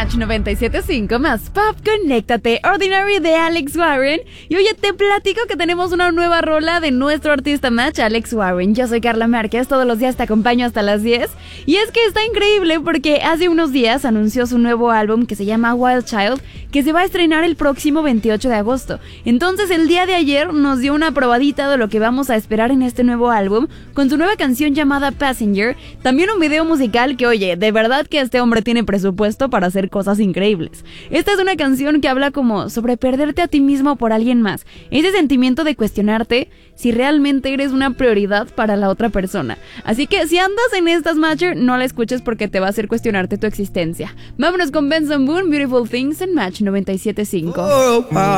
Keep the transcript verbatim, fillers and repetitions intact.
Match noventa y siete punto cinco más Pop, conéctate. Ordinary de Alex Warren. Y oye, te platico que tenemos una nueva rola de nuestro artista Match, Alex Warren. Yo soy Carla Márquez, todos los días te acompaño hasta las diez. Y es que está increíble porque hace unos días anunció su nuevo álbum que se llama Wild Child, que se va a estrenar el próximo veintiocho de agosto. Entonces el día de ayer nos dio una probadita de lo que vamos a esperar en este nuevo álbum, con su nueva canción llamada Passenger, también un video musical que, oye, de verdad que este hombre tiene presupuesto para hacer cosas increíbles. Esta es una canción que habla como sobre perderte a ti mismo por alguien más, ese sentimiento de cuestionarte si realmente eres una prioridad para la otra persona. Así que si andas en estas Matcher, no la escuches porque te va a hacer cuestionarte tu existencia. Vámonos con Benson Boone, Beautiful Things en Match noventa y siete punto cinco.